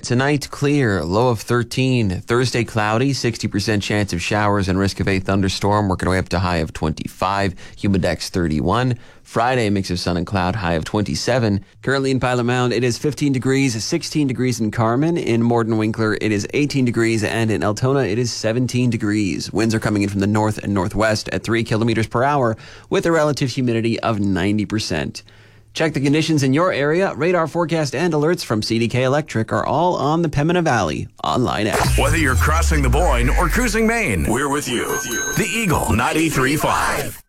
Tonight, clear, low of 13. Thursday, cloudy, 60% chance of showers and risk of a thunderstorm, working our way up to high of 25. Humidex 31. Friday, mix of sun and cloud, high of 27. Currently in Pilot Mound, it is 15 degrees, 16 degrees in Carmen. In Morden Winkler, it is 18 degrees, and in Altona, it is 17 degrees. Winds are coming in from the north and northwest at 3 kilometers per hour with a relative humidity of 90%. Check the conditions in your area. Radar forecast and alerts from CDK Electric are all on the Pembina Valley online app. Whether you're crossing the Boyne or cruising Maine, we're with you. The Eagle 93.5.